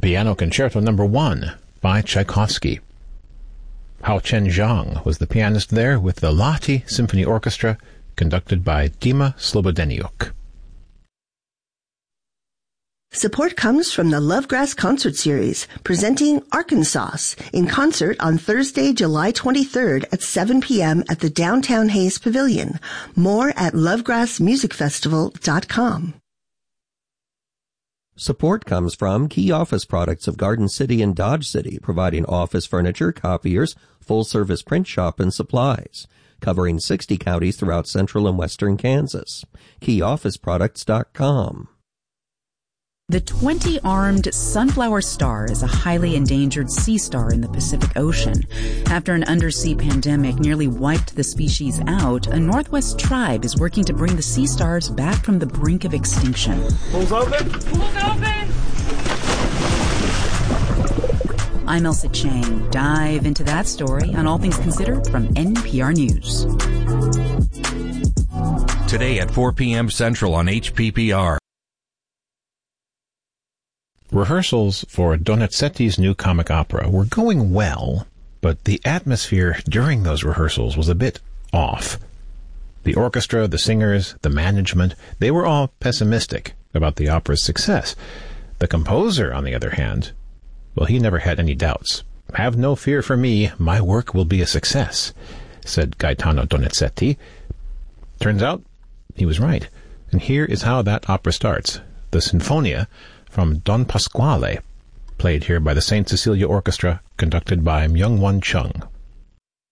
Piano Concerto No. 1 by Tchaikovsky. Hao Chen-zhang was the pianist there with the Lahti Symphony Orchestra, conducted by Dima Slobodeniuk. Support comes from the Lovegrass Concert Series, presenting Arkansas in concert on Thursday, July 23rd at 7 p.m. at the Downtown Hayes Pavilion. More at lovegrassmusicfestival.com. Support comes from Key Office Products of Garden City and Dodge City, providing office furniture, copiers, full-service print shop, and supplies, covering 60 counties throughout central and western Kansas. KeyOfficeProducts.com. The 20-armed sunflower star is a highly endangered sea star in the Pacific Ocean. After an undersea pandemic nearly wiped the species out, a Northwest tribe is working to bring the sea stars back from the brink of extinction. Pools open! Pools open! I'm Elsa Chang. Dive into that story on All Things Considered from NPR News. Today at 4 p.m. Central on HPPR. Rehearsals for Donizetti's new comic opera were going well, but the atmosphere during those rehearsals was a bit off. The orchestra, the singers, the management, they were all pessimistic about the opera's success. The composer, on the other hand, well, he never had any doubts. "Have no fear for me, my work will be a success," said Gaetano Donizetti. Turns out, he was right. And here is how that opera starts. The Sinfonia from Don Pasquale, played here by the St. Cecilia Orchestra, conducted by Myung-Won Chung.